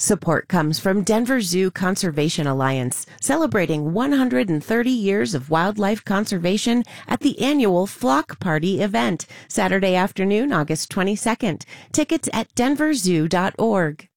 Support comes from Denver Zoo Conservation Alliance, celebrating 130 years of wildlife conservation at the annual Flock Party event, Saturday afternoon, August 22nd. Tickets at denverzoo.org.